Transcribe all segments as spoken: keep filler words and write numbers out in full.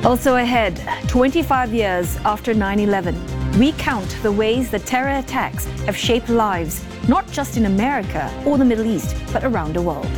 Also ahead, twenty-five years after nine eleven, we count the ways that terror attacks have shaped lives, not just in America or the Middle East, but around the world.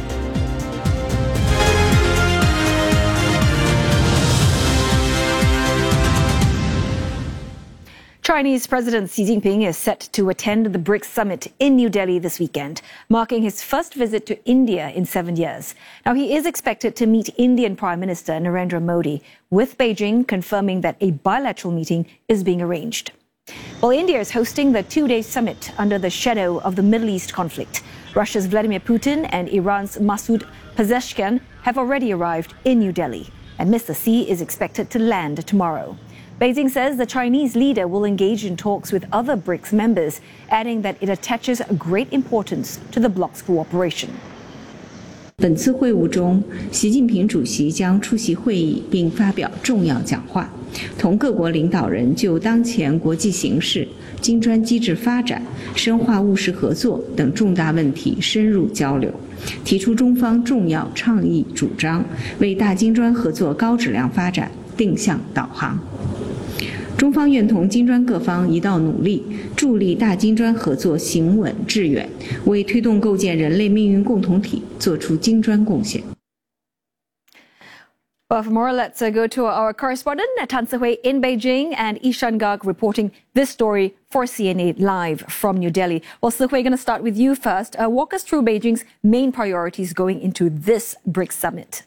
Chinese President Xi Jinping is set to attend the BRICS summit in New Delhi this weekend, marking his first visit to India in seven years. Now, he is expected to meet Indian Prime Minister Narendra Modi, with Beijing confirming that a bilateral meeting is being arranged. Well, India is hosting the two-day summit under the shadow of the Middle East conflict. Russia's Vladimir Putin and Iran's Masoud Pezeshkian have already arrived in New Delhi, and Mister Xi is expected to land tomorrow. Beijing says the Chinese leader will engage in talks with other BRICS members, adding that it attaches great importance to the bloc's cooperation. 本次会晤中，习近平主席将出席会议并发表重要讲话，同各国领导人就当前国际形势、金砖机制发展、深化务实合作等重大问题深入交流，提出中方重要倡议主张，为大金砖合作高质量发展定向导航。 中方愿同金砖各方一道努力，助力大金砖合作行稳致远，为推动构建人类命运共同体做出金砖贡献。 Well, for more, let's uh, go to our correspondent Tan Sihui in Beijing and Ishan Garg reporting this story for C N A Live from New Delhi. Well, Sihui, going to start with you first. Uh, walk us through Beijing's main priorities going into this BRICS summit.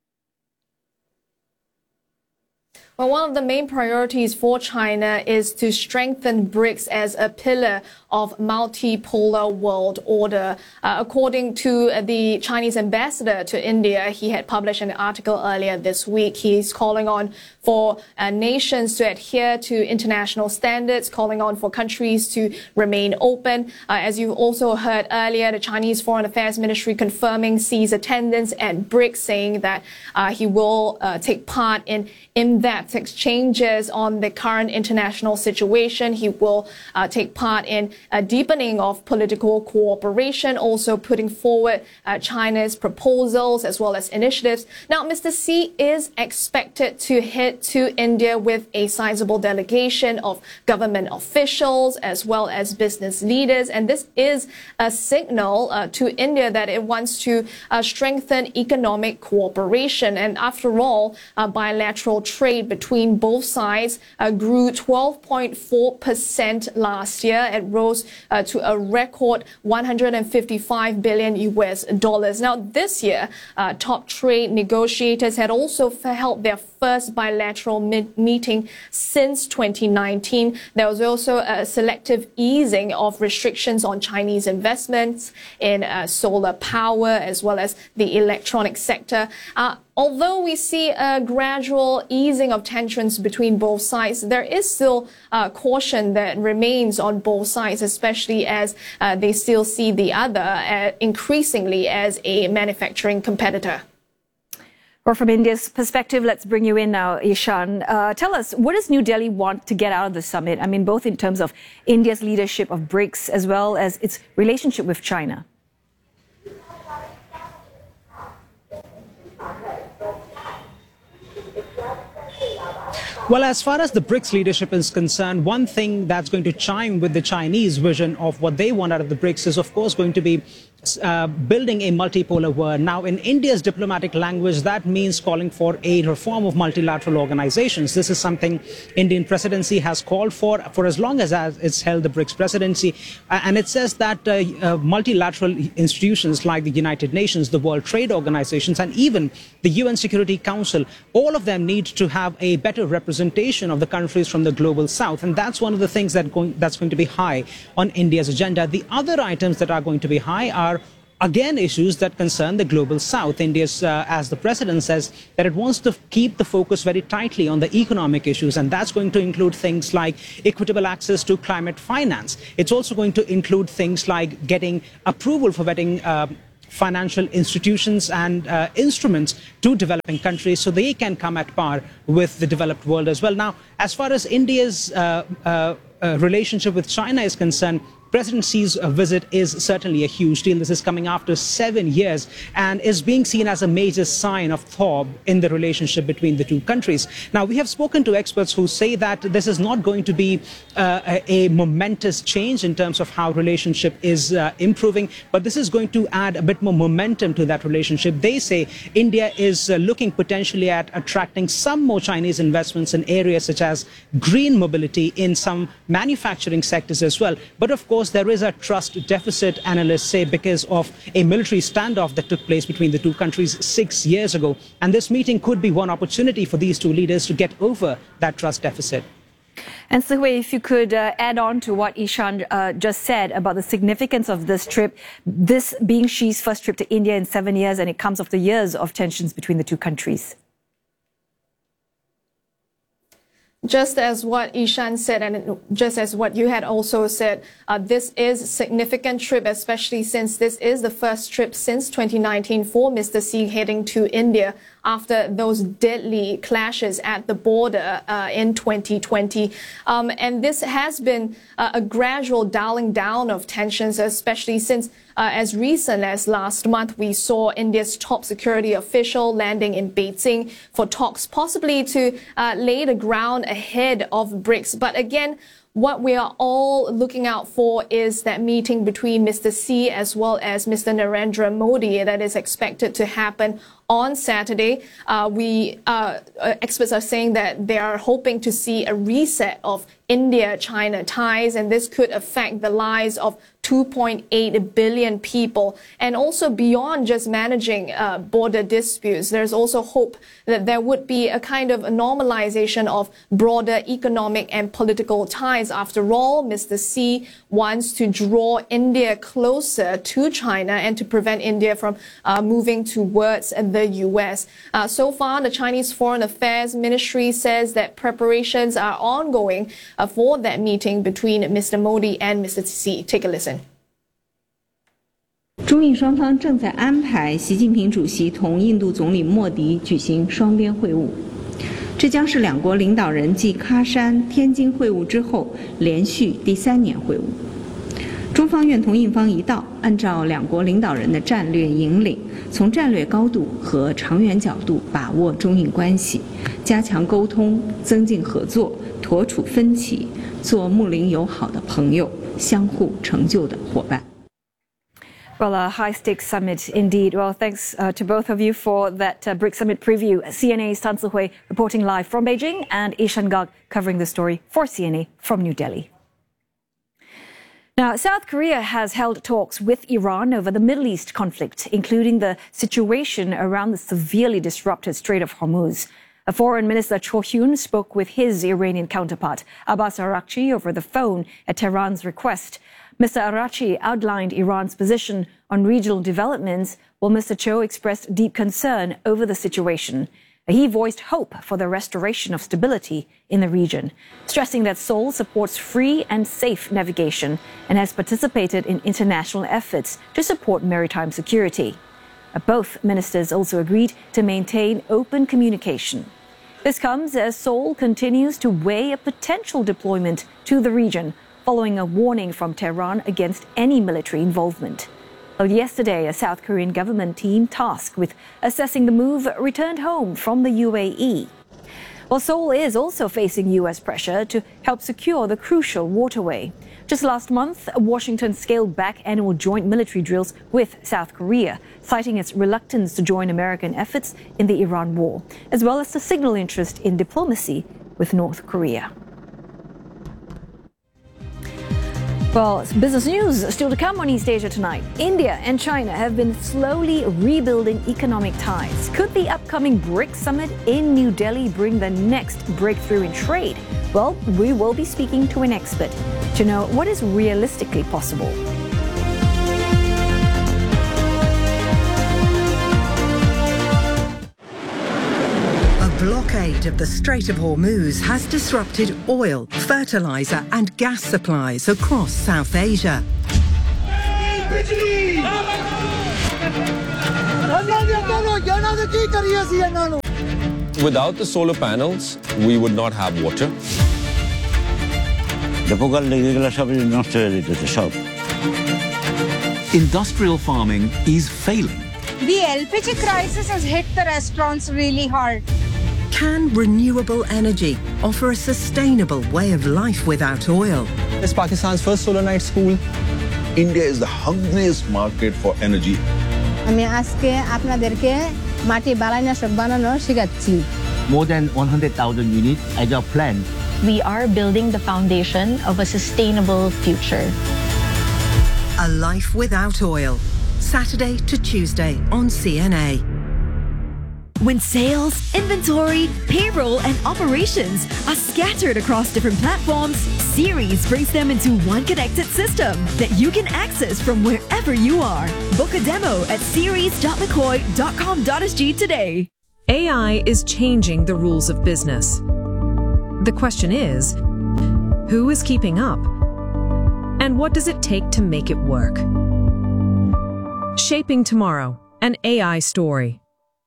Well, one of the main priorities for China is to strengthen BRICS as a pillar of multipolar world order. Uh, according to the Chinese ambassador to India, he had published an article earlier this week. He's calling on for uh, nations to adhere to international standards, calling on for countries to remain open. Uh, as you've also heard earlier, the Chinese Foreign Affairs Ministry confirming Xi's attendance at BRICS, saying that uh, he will uh, take part in in-depth exchanges on the current international situation. He will uh, take part in a deepening of political cooperation, also putting forward uh, China's proposals as well as initiatives. Now, Mister Xi is expected to head to India with a sizable delegation of government officials as well as business leaders. And this is a signal uh, to India that it wants to uh, strengthen economic cooperation. And after all, uh, bilateral trade between both sides uh, grew twelve point four percent last year. It rose uh, to a record one hundred fifty-five billion U S dollars. Now, this year, uh, top trade negotiators had also held their first bilateral meeting since twenty nineteen. There was also a selective easing of restrictions on Chinese investments in uh, solar power as well as the electronic sector. Uh, Although we see a gradual easing of tensions between both sides, there is still uh, caution that remains on both sides, especially as uh, they still see the other uh, increasingly as a manufacturing competitor. Or from India's perspective, let's bring you in now, Ishan. Uh, tell us, what does New Delhi want to get out of the summit? I mean, both in terms of India's leadership of BRICS as well as its relationship with China. Well, as far as the BRICS leadership is concerned, one thing that's going to chime with the Chinese vision of what they want out of the BRICS is, of course, going to be uh, building a multipolar world. Now, in India's diplomatic language, that means calling for a reform of multilateral organizations. This is something Indian presidency has called for for as long as it's held the BRICS presidency. Uh, and it says that uh, uh, multilateral institutions like the United Nations, the World Trade Organizations, and even the U N Security Council, all of them need to have a better representation of the countries from the global south. And that's one of the things that going, that's going to be high on India's agenda. The other items that are going to be high are again issues that concern the global south. India's, uh, as the president says, that it wants to keep the focus very tightly on the economic issues, and that's going to include things like equitable access to climate finance. It's also going to include things like getting approval for vetting uh, financial institutions and uh, instruments to developing countries so they can come at par with the developed world as well. Now, as far as India's uh, uh, Uh, relationship with China is concerned, President Xi's uh, visit is certainly a huge deal. This is coming after seven years and is being seen as a major sign of thaw in the relationship between the two countries. Now, we have spoken to experts who say that this is not going to be uh, a, a momentous change in terms of how relationship is uh, improving, but this is going to add a bit more momentum to that relationship. They say India is uh, looking potentially at attracting some more Chinese investments in areas such as green mobility, in some manufacturing sectors as well. But of course, there is a trust deficit, analysts say, because of a military standoff that took place between the two countries six years ago. And this meeting could be one opportunity for these two leaders to get over that trust deficit. And Sihui, if you could uh, add on to what Ishan uh, just said about the significance of this trip, this being Xi's first trip to India in seven years, and it comes after years of tensions between the two countries. Just as what Ishan said, and just as what you had also said, uh, this is a significant trip, especially since this is the first trip since twenty nineteen for Mister Xi heading to India after those deadly clashes at the border uh, in twenty twenty. Um, and this has been uh, a gradual dialing down of tensions, especially since uh, as recent as last month, we saw India's top security official landing in Beijing for talks possibly to uh, lay the ground ahead of BRICS. But again, what we are all looking out for is that meeting between Mister Xi as well as Mister Narendra Modi that is expected to happen on Saturday. Uh, we uh, experts are saying that they are hoping to see a reset of India-China ties, and this could affect the lives of two point eight billion people. And also beyond just managing uh, border disputes, there's also hope that there would be a kind of a normalization of broader economic and political ties. After all, Mister Xi wants to draw India closer to China and to prevent India from uh, moving towards the U S. Uh, so far, the Chinese Foreign Affairs Ministry says that preparations are ongoing uh, for that meeting between Mister Modi and Mister Xi. Take a listen. 中印双方正在安排习近平主席同印度总理莫迪举行双边会晤，这将是两国领导人继喀山、天津会晤之后连续第三年会晤。中方愿同印方一道，按照两国领导人的战略引领，从战略高度和长远角度把握中印关系，加强沟通，增进合作，妥处分歧，做睦邻友好的朋友，相互成就的伙伴。 Well, a high-stakes summit indeed. Well, thanks uh, to both of you for that uh, BRICS summit preview. C N A's Tan Sihui reporting live from Beijing, and Ishan Garg covering the story for C N A from New Delhi. Now, South Korea has held talks with Iran over the Middle East conflict, including the situation around the severely disrupted Strait of Hormuz. A Foreign Minister Cho Hyun spoke with his Iranian counterpart, Abbas Araghchi, over the phone at Tehran's request. Mister Araghchi outlined Iran's position on regional developments, while Mister Cho expressed deep concern over the situation. He voiced hope for the restoration of stability in the region, stressing that Seoul supports free and safe navigation and has participated in international efforts to support maritime security. Both ministers also agreed to maintain open communication. This comes as Seoul continues to weigh a potential deployment to the region, following a warning from Tehran against any military involvement. Well, yesterday, a South Korean government team tasked with assessing the move returned home from the U A E. Well, Seoul is also facing U S pressure to help secure the crucial waterway. Just last month, Washington scaled back annual joint military drills with South Korea, citing its reluctance to join American efforts in the Iran war, as well as to signal interest in diplomacy with North Korea. Well, business news still to come on East Asia tonight. India and China have been slowly rebuilding economic ties. Could the upcoming BRICS summit in New Delhi bring the next breakthrough in trade? Well, we will be speaking to an expert to know what is realistically possible. Blockade of the Strait of Hormuz has disrupted oil, fertilizer and gas supplies across South Asia. Without the solar panels, we would not have water. Industrial farming is failing. The L P G crisis has hit the restaurants really hard. Can renewable energy offer a sustainable way of life without oil? As Pakistan's first solar night school, India is the hungriest market for energy. More than one hundred thousand units as our plan. We are building the foundation of a sustainable future. A life without oil. Saturday to Tuesday on C N A. When sales, inventory, payroll, and operations are scattered across different platforms, Ceres brings them into one connected system that you can access from wherever you are. Book a demo at ceres dot mccoy dot com dot s g today. A I is changing the rules of business. The question is, who is keeping up? And what does it take to make it work? Shaping Tomorrow, an A I story.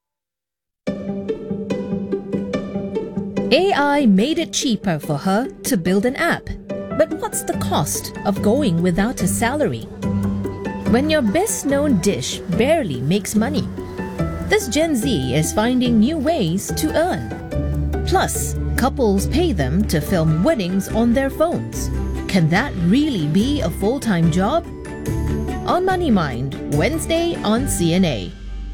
A I made it cheaper for her to build an app. But what's the cost of going without a salary? When your best-known dish barely makes money, this Gen Z is finding new ways to earn. Plus, couples pay them to film weddings on their phones. Can that really be a full-time job? On Money Mind, Wednesday on C N A.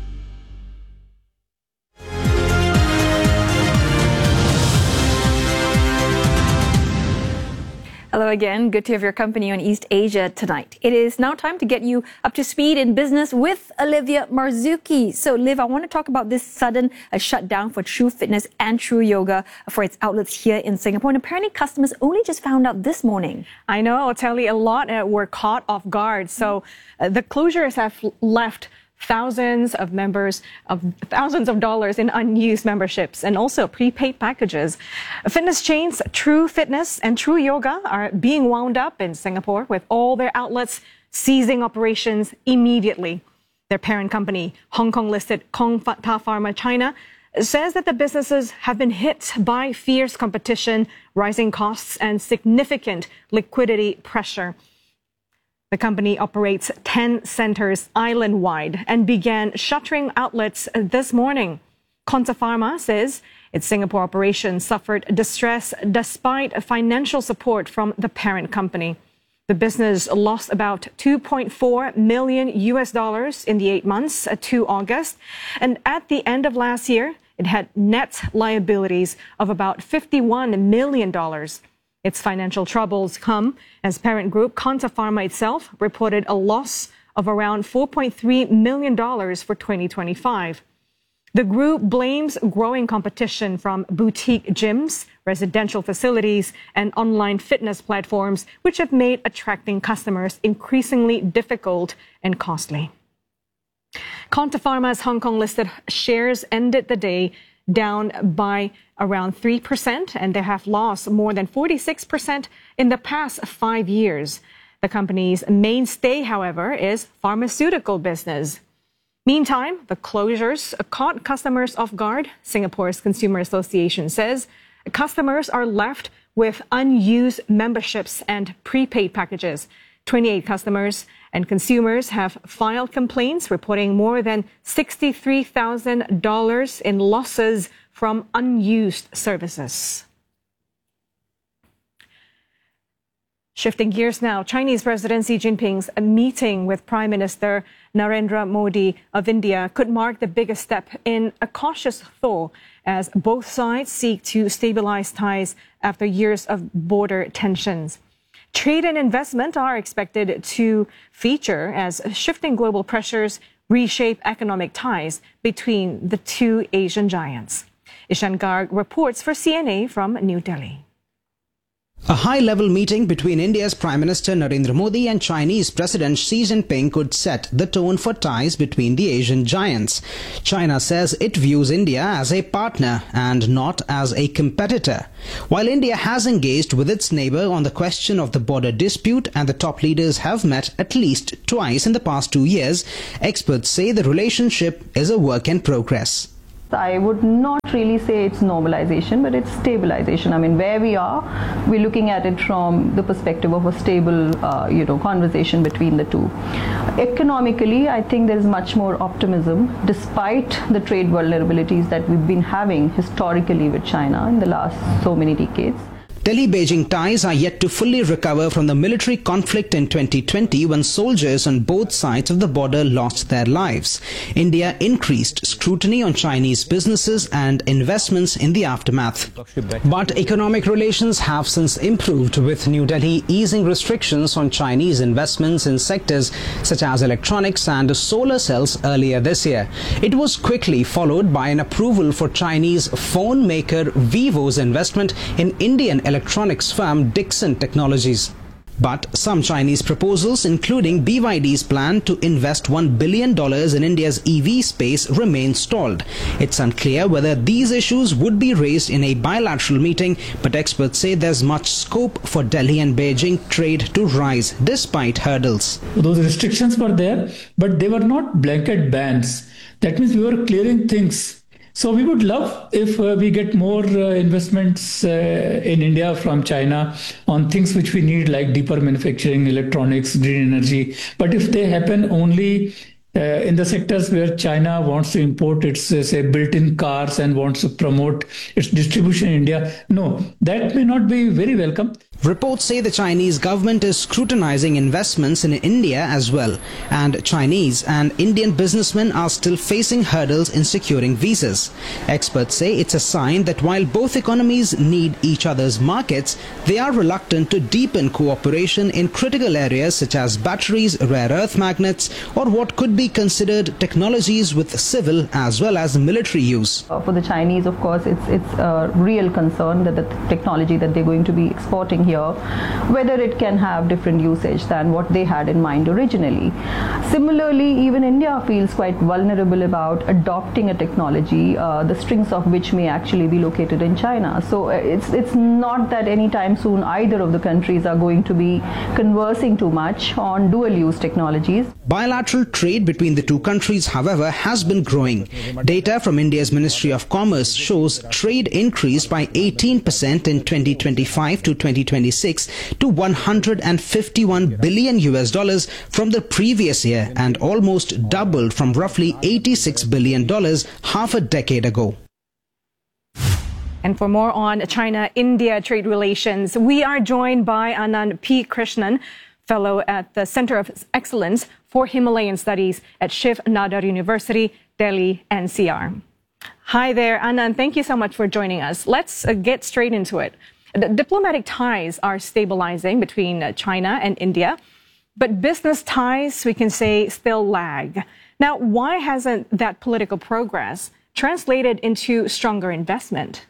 Hello again. Good to have your company on East Asia tonight. It is now time to get you up to speed in business with Olivia Marzuki. So, Liv, I want to talk about this sudden uh, shutdown for True Fitness and True Yoga for its outlets here in Singapore. And apparently customers only just found out this morning. I know. I'll tell you, a lot uh, were caught off guard. So uh, the closures have left thousands of members of thousands of dollars in unused memberships and also prepaid packages. Fitness chains True Fitness and True Yoga are being wound up in Singapore with all their outlets ceasing operations immediately. Their parent company, Hong Kong-listed Kongta Pharma China, says that the businesses have been hit by fierce competition, rising costs, and significant liquidity pressure. The company operates ten centers island-wide and began shuttering outlets this morning. Kongta Pharma says its Singapore operations suffered distress despite financial support from the parent company. The business lost about two point four million U S dollars in the eight months to August, and at the end of last year, it had net liabilities of about fifty-one million dollars. Its financial troubles come as parent group Kongta Pharma itself reported a loss of around four point three million dollars for twenty twenty-five. The group blames growing competition from boutique gyms, residential facilities, and online fitness platforms, which have made attracting customers increasingly difficult and costly. Kongta Pharma's Hong Kong-listed shares ended the day down by around three percent, and they have lost more than forty-six percent in the past five years. The company's mainstay, however, is pharmaceutical business. Meantime, the closures caught customers off guard. Singapore's Consumer Association says customers are left with unused memberships and prepaid packages. twenty-eight customers and consumers have filed complaints reporting more than sixty-three thousand dollars in losses from unused services. Shifting gears now, Chinese President Xi Jinping's meeting with Prime Minister Narendra Modi of India could mark the biggest step in a cautious thaw as both sides seek to stabilize ties after years of border tensions. Trade and investment are expected to feature as shifting global pressures reshape economic ties between the two Asian giants. Ishan Garg reports for C N A from New Delhi. A high-level meeting between India's Prime Minister Narendra Modi and Chinese President Xi Jinping could set the tone for ties between the Asian giants. China says it views India as a partner and not as a competitor. While India has engaged with its neighbor on the question of the border dispute and the top leaders have met at least twice in the past two years, experts say the relationship is a work in progress. I would not really say it's normalization, but it's stabilization. I mean, where we are, we're looking at it from the perspective of a stable, uh, you know, conversation between the two. Economically, I think there is much more optimism, despite the trade vulnerabilities that we've been having historically with China in the last so many decades. Delhi-Beijing ties are yet to fully recover from the military conflict in twenty twenty when soldiers on both sides of the border lost their lives. India increased scrutiny on Chinese businesses and investments in the aftermath. But economic relations have since improved, with New Delhi easing restrictions on Chinese investments in sectors such as electronics and solar cells earlier this year. It was quickly followed by an approval for Chinese phone maker Vivo's investment in Indian electronics electronics firm Dixon Technologies. But some Chinese proposals, including B Y D's plan to invest one billion dollars in India's E V space, remain stalled. It's unclear whether these issues would be raised in a bilateral meeting, but experts say there's much scope for Delhi and Beijing trade to rise despite hurdles. Those restrictions were there, but they were not blanket bans. That means we were clearing things. So we would love if uh, we get more uh, investments uh, in India from China on things which we need, like deeper manufacturing, electronics, green energy. But if they happen only uh, in the sectors where China wants to import its, uh, say, built-in cars and wants to promote its distribution in India, no, that may not be very welcome. Reports say the Chinese government is scrutinizing investments in India as well, and Chinese and Indian businessmen are still facing hurdles in securing visas. Experts say it's a sign that while both economies need each other's markets, they are reluctant to deepen cooperation in critical areas such as batteries, rare earth magnets, or what could be considered technologies with civil as well as military use. Uh, for the Chinese, of course, it's, it's a real concern that the technology that they're going to be exporting here, whether it can have different usage than what they had in mind originally. Similarly, even India feels quite vulnerable about adopting a technology, uh, the strings of which may actually be located in China. So it's, it's not that anytime soon either of the countries are going to be conversing too much on dual-use technologies. Bilateral trade between the two countries, however, has been growing. Data from India's Ministry of Commerce shows trade increased by eighteen percent in twenty twenty-five to twenty twenty-six to one hundred fifty-one billion U S dollars from the previous year, and almost doubled from roughly eighty-six billion dollars half a decade ago. And for more on China-India trade relations, we are joined by Anand P. Krishnan, Fellow at the Center of Excellence for Himalayan Studies at Shiv Nadar University, Delhi, N C R. Hi there, Anand. Thank you so much for joining us. Let's uh, get straight into it. The diplomatic ties are stabilizing between uh, China and India, but business ties, we can say, still lag. Now, why hasn't that political progress translated into stronger investment?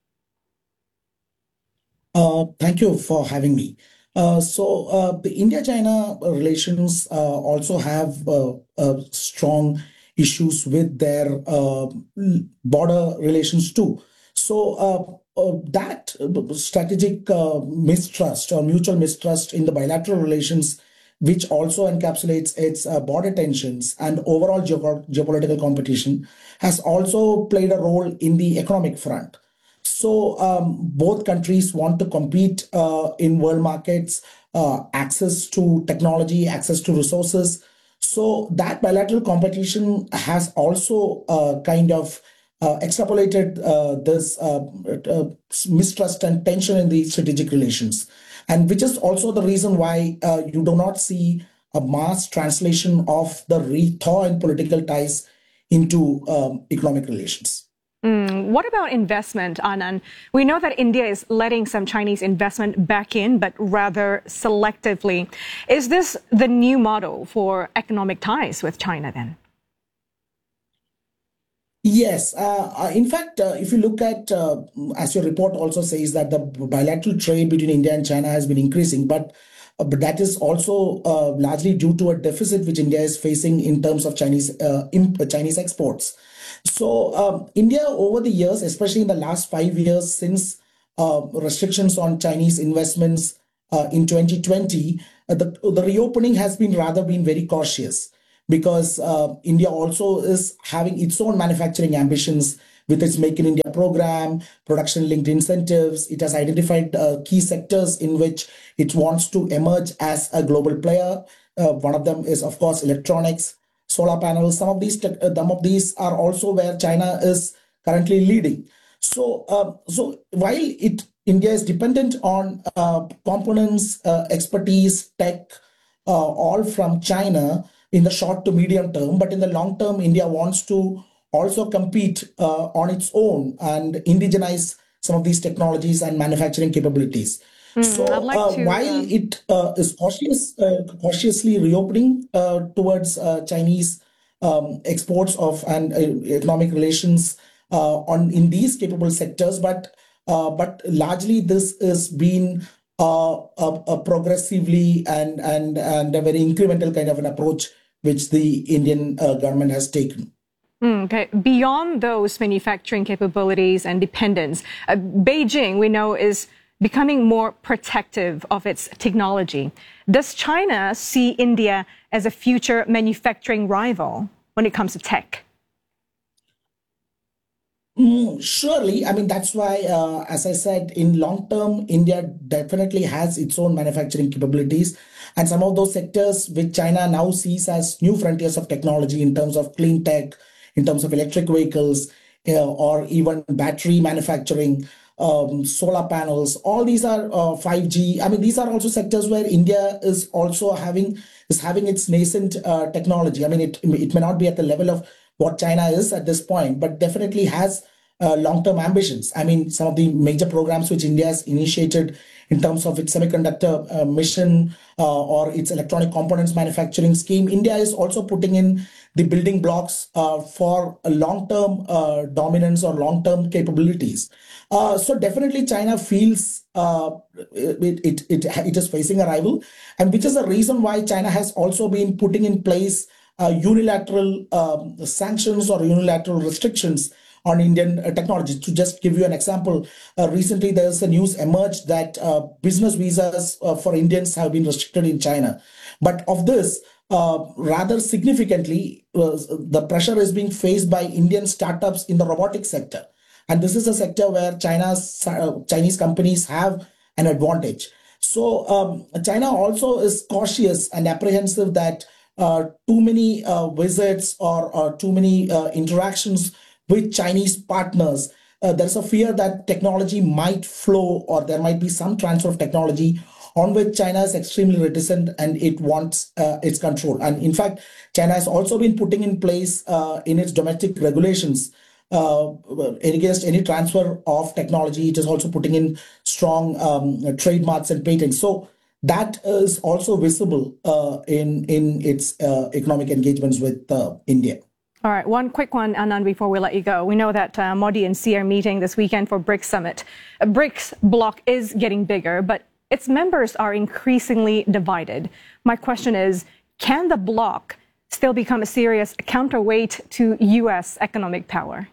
Uh, thank you for having me. Uh, so uh, the India-China relations uh, also have uh, uh, strong issues with their uh, border relations too. So uh, uh, that strategic uh, mistrust or mutual mistrust in the bilateral relations, which also encapsulates its uh, border tensions and overall geo geopolitical competition, has also played a role in the economic front. So um, both countries want to compete uh, in world markets, uh, access to technology, access to resources. So that bilateral competition has also uh, kind of uh, extrapolated uh, this uh, uh, mistrust and tension in the strategic relations. And which is also the reason why uh, you do not see a mass translation of the rethaw in political ties into um, economic relations. Mm, what about investment, Anand? We know that India is letting some Chinese investment back in, but rather selectively. Is this the new model for economic ties with China then? Yes. Uh, in fact, uh, if you look at, uh, as your report also says, that the bilateral trade between India and China has been increasing, but uh, but that is also uh, largely due to a deficit which India is facing in terms of Chinese uh, imp Chinese exports. So um, India over the years, especially in the last five years since uh, restrictions on Chinese investments uh, in twenty twenty, uh, the, the reopening has been rather been very cautious. because uh, India also is having its own manufacturing ambitions with its Make in India program, production-linked incentives. It has identified uh, key sectors in which it wants to emerge as a global player. Uh, one of them is, of course, electronics, solar panels. Some of these, uh, some of these are also where China is currently leading. So, uh, so while it India is dependent on uh, components, uh, expertise, tech, uh, all from China in the short to medium term, but in the long term, India wants to also compete uh, on its own and indigenize some of these technologies and manufacturing capabilities. Mm, so like uh, to, while um... it uh, is cautious, uh, cautiously reopening uh, towards uh, Chinese um, exports of and uh, economic relations uh, on in these capable sectors, but uh, but largely this is been uh, a, a progressively and and and a very incremental kind of an approach which the Indian uh, government has taken. Mm, okay. Beyond those manufacturing capabilities and dependence, uh, Beijing, we know, is becoming more protective of its technology. Does China see India as a future manufacturing rival when it comes to tech? Mm, surely. I mean, that's why, uh, as I said, in long term, India definitely has its own manufacturing capabilities. And some of those sectors which China now sees as new frontiers of technology in terms of clean tech, in terms of electric vehicles, uh, or even battery manufacturing, um, solar panels, all these are uh, five G. I mean, these are also sectors where India is also having is having its nascent uh, technology. I mean, it, it may not be at the level of what China is at this point, but definitely has uh, long-term ambitions. I mean, some of the major programs which India has initiated in terms of its semiconductor uh, mission uh, or its electronic components manufacturing scheme, India is also putting in the building blocks uh, for a long-term uh, dominance or long-term capabilities. Uh, so definitely China feels uh, it, it, it, it is facing a rival, and which is the reason why China has also been putting in place uh, unilateral um, sanctions or unilateral restrictions on Indian uh, technology. To just give you an example, uh, recently there's a news emerged that uh, business visas uh, for Indians have been restricted in China. But of this, uh, rather significantly, uh, the pressure is being faced by Indian startups in the robotics sector. And this is a sector where China's uh, Chinese companies have an advantage. So um, China also is cautious and apprehensive that uh, too many uh, visits or, or too many uh, interactions with Chinese partners, uh, there's a fear that technology might flow or there might be some transfer of technology on which China is extremely reticent and it wants uh, its control. And in fact, China has also been putting in place uh, in its domestic regulations uh, against any transfer of technology. It is also putting in strong um, trademarks and patents. So that is also visible uh, in, in its uh, economic engagements with uh, India. All right, one quick one, Anand, before we let you go. We know that uh, Modi and Xi are meeting this weekend for BRICS Summit. Uh, BRICS bloc is getting bigger, but its members are increasingly divided. My question is, can the bloc still become a serious counterweight to U S economic power?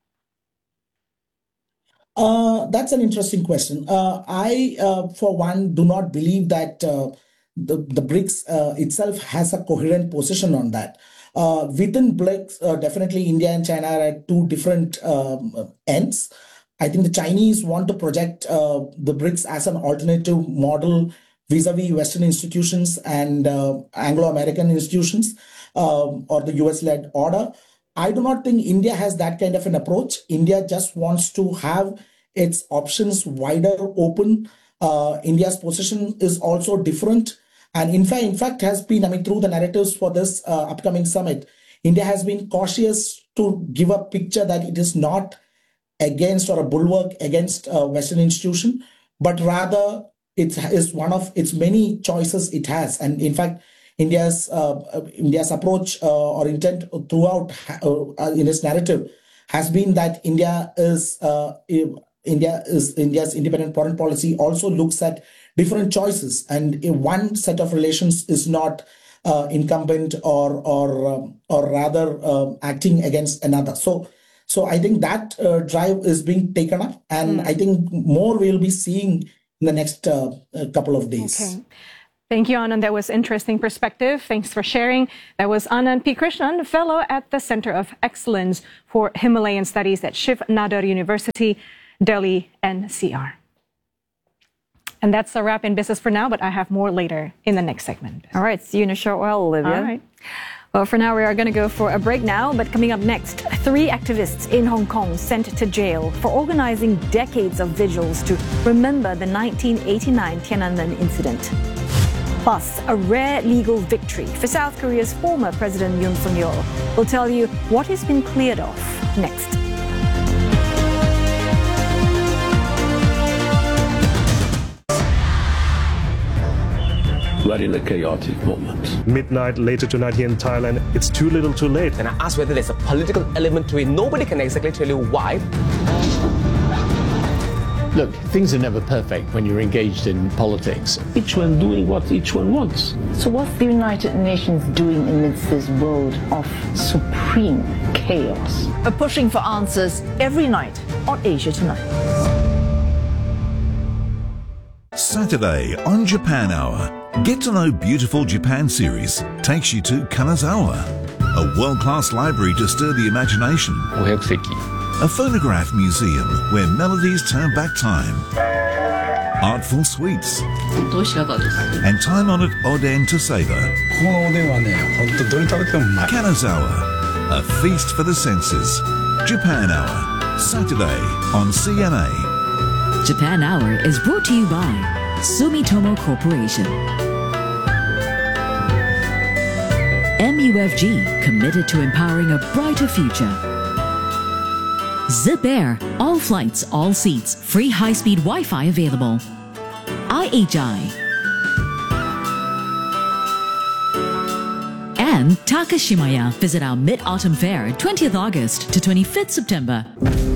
Uh, that's an interesting question. Uh, I, uh, for one, do not believe that uh, the, the BRICS uh, itself has a coherent position on that. Uh, within BRICS, uh, definitely India and China are at two different um, ends. I think the Chinese want to project uh, the BRICS as an alternative model vis-a-vis Western institutions and uh, Anglo-American institutions uh, or the U S-led order. I do not think India has that kind of an approach. India just wants to have its options wider open. Uh, India's position is also different. And in fact, in fact, has been, I mean, through the narratives for this uh, upcoming summit, India has been cautious to give a picture that it is not against or a bulwark against a Western institution, but rather it is one of its many choices it has. And in fact, India's uh, India's approach uh, or intent throughout uh, in its narrative has been that India is uh, India is India's independent foreign policy also looks at different choices, and one set of relations is not uh, incumbent or or um, or rather uh, acting against another. So so I think that uh, drive is being taken up, and mm. I think more we'll be seeing in the next uh, couple of days. Okay. Thank you, Anand. That was interesting perspective. Thanks for sharing. That was Anand P. Krishnan, fellow at the Center of Excellence for Himalayan Studies at Shiv Nadar University, Delhi, N C R. And that's a wrap in business for now, but I have more later in the next segment. All right, see you in a short while, Olivia. All right. Well, for now, we are going to go for a break now, but coming up next, three activists in Hong Kong sent to jail for organizing decades of vigils to remember the nineteen eighty-nine Tiananmen incident. Plus, a rare legal victory for South Korea's former President Yoon Suk-yeol. We'll tell you what has been cleared off next. We're in a chaotic moment. Midnight later tonight here in Thailand, it's too little too late. And I asked whether there's a political element to it. Nobody can exactly tell you why. Look, things are never perfect when you're engaged in politics. Each one doing what each one wants. So what's the United Nations doing amidst this world of supreme chaos? We're pushing for answers every night on Asia Tonight. Saturday on Japan Hour. Get to Know Beautiful Japan series takes you to Kanazawa, a world-class library to stir the imagination. A phonograph museum where melodies turn back time. Artful sweets. And time-honored oden to savor. Kanazawa, a feast for the senses. Japan Hour, Saturday on C N A. Japan Hour is brought to you by Sumitomo Corporation. M U F G, committed to empowering a brighter future. Zip Air, all flights, all seats, free high-speed Wi-Fi available. I H I. And Takashimaya, visit our Mid-Autumn Fair, twentieth August to twenty-fifth September.